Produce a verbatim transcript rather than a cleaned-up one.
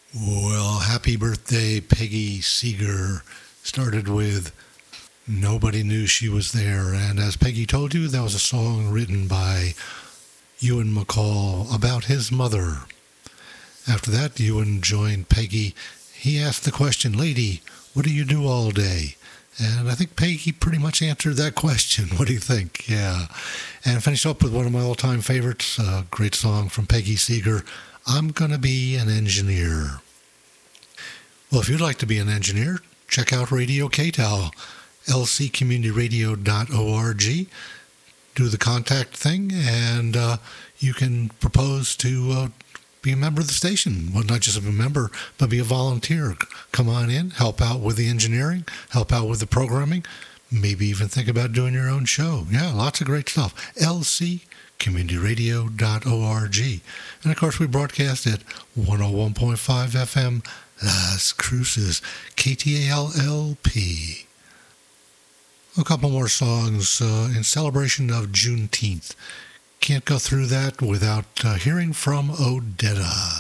Well, happy birthday, Peggy Seeger. Started with Nobody Knew She Was There. And as Peggy told you, that was a song written by Ewan MacColl about his mother. After that, Ewan joined Peggy. He asked the question, "Lady, what do you do all day?" And I think Peggy pretty much answered that question. What do you think? Yeah. And finished up with one of my all-time favorites, a great song from Peggy Seeger, "I'm Gonna Be an Engineer." Well, if you'd like to be an engineer, check out Radio K T A L, l c community radio dot org. Do the contact thing, and uh, you can propose to uh, be a member of the station. Well, not just a member, but be a volunteer. Come on in, help out with the engineering, help out with the programming, maybe even think about doing your own show. Yeah, lots of great stuff. l c community radio dot org. And, of course, we broadcast at one oh one point five F M, Las Cruces, K T A L L P. A couple more songs uh, in celebration of Juneteenth. Can't go through that without uh, hearing from Odetta.